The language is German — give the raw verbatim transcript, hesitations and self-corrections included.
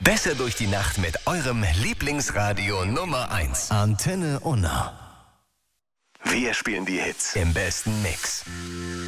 Besser durch die Nacht mit eurem Lieblingsradio Nummer eins. Antenne Unna. Wir spielen die Hits im besten Mix.